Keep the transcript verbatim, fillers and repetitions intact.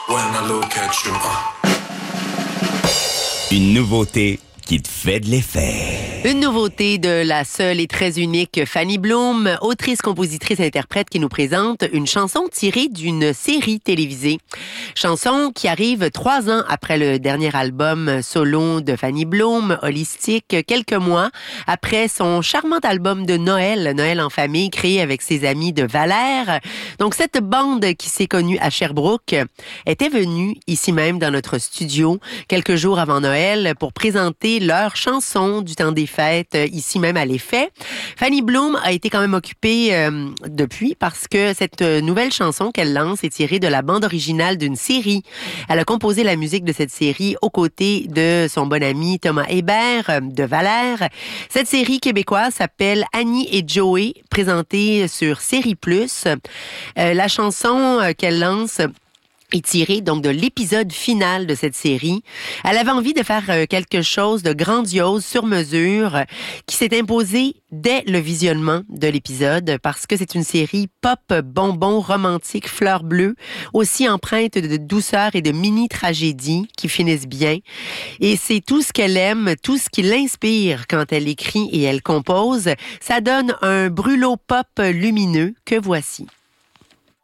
When I look at you, uh. Une nouveauté qui te fait de l'effet. Une nouveauté de la seule et très unique Fanny Bloom, autrice, compositrice, interprète qui nous présente une chanson tirée d'une série télévisée. Chanson qui arrive trois ans après le dernier album solo de Fanny Bloom, Holistique, quelques mois après son charmant album de Noël, Noël en famille, créé avec ses amis de Valère. Donc cette bande qui s'est connue à Sherbrooke était venue ici même dans notre studio quelques jours avant Noël pour présenter leur chanson du temps des fêtes, ici même à l'Effet. Fanny Bloom a été quand même occupée euh, depuis parce que cette nouvelle chanson qu'elle lance est tirée de la bande originale d'une série. Elle a composé la musique de cette série aux côtés de son bon ami Thomas Hébert euh, de Valère. Cette série québécoise s'appelle Annie et Joey, présentée sur Série Plus. Euh, la chanson euh, qu'elle lance est tirée donc de l'épisode final de cette série. Elle avait envie de faire euh, quelque chose de grandiose, sur mesure, euh, qui s'est imposé dès le visionnement de l'épisode, parce que c'est une série pop, bonbon, romantique, fleur bleue, aussi empreinte de douceur et de mini-tragédie qui finissent bien. Et c'est tout ce qu'elle aime, tout ce qui l'inspire quand elle écrit et elle compose. Ça donne un brûlot pop lumineux que voici.